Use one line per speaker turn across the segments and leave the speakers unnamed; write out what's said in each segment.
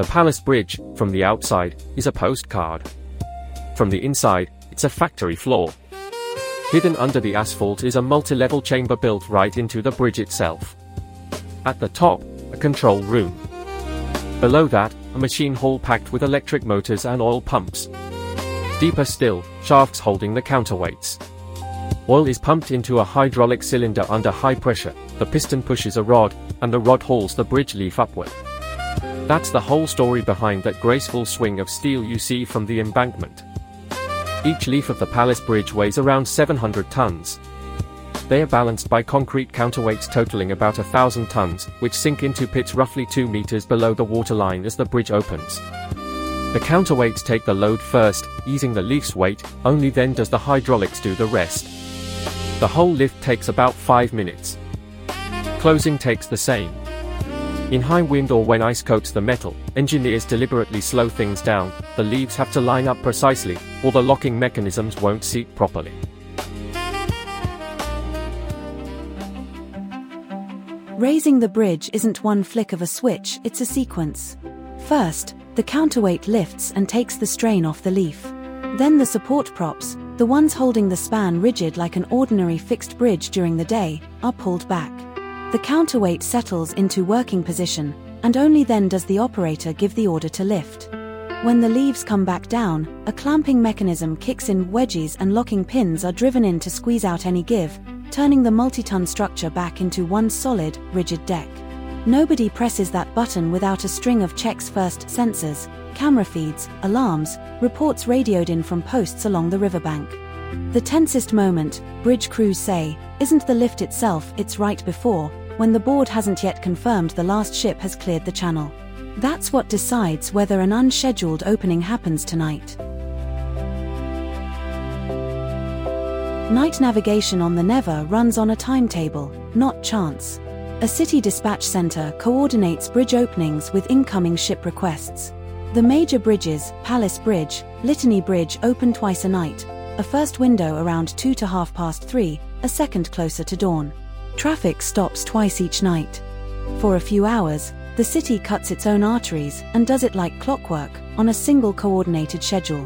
The Palace Bridge, from the outside, is a postcard. From the inside, it's a factory floor. Hidden under the asphalt is a multi-level chamber built right into the bridge itself. At the top, a control room. Below that, a machine hall packed with electric motors and oil pumps. Deeper still, shafts holding the counterweights. Oil is pumped into a hydraulic cylinder under high pressure, the piston pushes a rod, and the rod hauls the bridge leaf upward. That's the whole story behind that graceful swing of steel you see from the embankment. Each leaf of the Palace Bridge weighs around 700 tons. They are balanced by concrete counterweights totaling about 1,000 tons, which sink into pits roughly 2 meters below the waterline as the bridge opens. The counterweights take the load first, easing the leaf's weight, only then does the hydraulics do the rest. The whole lift takes about 5 minutes. Closing takes the same. In high wind or when ice coats the metal, engineers deliberately slow things down, the leaves have to line up precisely, or the locking mechanisms won't seat properly.
Raising the bridge isn't one flick of a switch, it's a sequence. First, the counterweight lifts and takes the strain off the leaf. Then the support props, the ones holding the span rigid like an ordinary fixed bridge during the day, are pulled back. The counterweight settles into working position, and only then does the operator give the order to lift. When the leaves come back down, a clamping mechanism kicks in, wedges and locking pins are driven in to squeeze out any give, turning the multi-ton structure back into one solid, rigid deck. Nobody presses that button without a string of checks first: sensors, camera feeds, alarms, reports radioed in from posts along the riverbank. The tensest moment, bridge crews say, isn't the lift itself, it's right before, when the board hasn't yet confirmed the last ship has cleared the channel. That's what decides whether an unscheduled opening happens tonight. Night navigation on the Never runs on a timetable, not chance. A city dispatch center coordinates bridge openings with incoming ship requests. The major bridges, Palace Bridge, Litany Bridge, open twice a night, a first window around 2 to 3:30, a second closer to dawn. Traffic stops twice each night. For a few hours, the city cuts its own arteries and does it like clockwork, on a single coordinated schedule.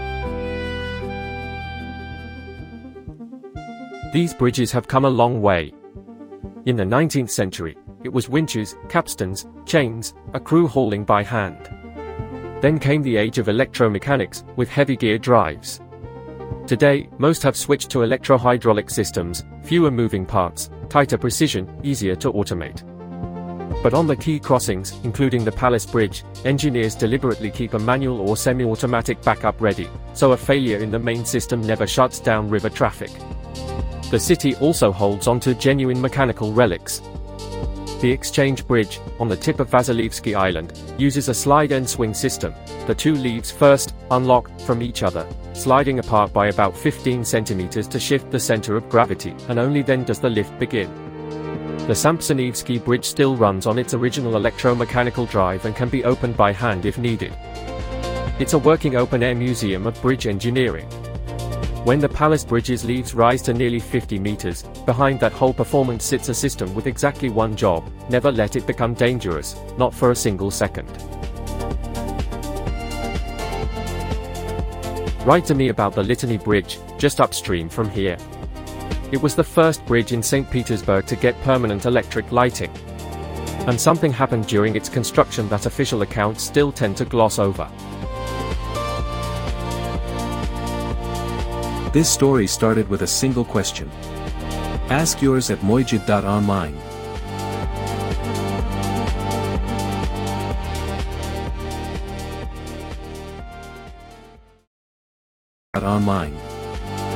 These bridges have come a long way. In the 19th century, it was winches, capstans, chains, a crew hauling by hand. Then came the age of electromechanics, with heavy gear drives. Today, most have switched to electro-hydraulic systems, fewer moving parts, tighter precision, easier to automate. But on the key crossings, including the Palace Bridge, engineers deliberately keep a manual or semi-automatic backup ready, so a failure in the main system never shuts down river traffic. The city also holds onto genuine mechanical relics. The Exchange Bridge, on the tip of Vasilevsky Island, uses a slide and swing system. The two leaves first unlock from each other, sliding apart by about 15 centimeters to shift the center of gravity, and only then does the lift begin. The Samsonevsky Bridge still runs on its original electromechanical drive and can be opened by hand if needed. It's a working open-air museum of bridge engineering. When the Palace Bridge's leaves rise to nearly 50 meters, behind that whole performance sits a system with exactly one job: never let it become dangerous, not for a single second. Write to me about the Litany Bridge, just upstream from here. It was the first bridge in St. Petersburg to get permanent electric lighting. And something happened during its construction that official accounts still tend to gloss over.
This story started with a single question. Ask yours at mojid.online. Online.